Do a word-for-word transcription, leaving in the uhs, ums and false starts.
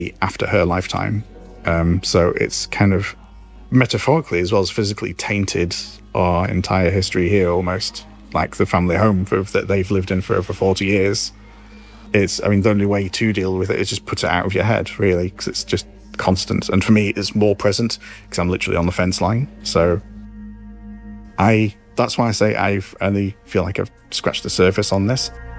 after her lifetime. Um, so it's kind of metaphorically as well as physically tainted our entire history here, almost like the family home for, that they've lived in for over forty years. It's, I mean, the only way to deal with it is just put it out of your head, really, because it's just constant. And for me, it's more present because I'm literally on the fence line. So I, that's why I say I only feel like I've scratched the surface on this.